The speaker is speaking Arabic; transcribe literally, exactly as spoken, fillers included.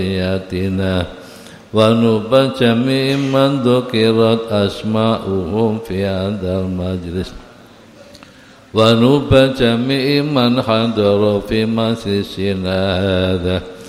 ذرياتنا ونوب جميع من ذكرت أسماؤهم في هذا المجلس ونوب جميع من حضر في مجلسنا هذا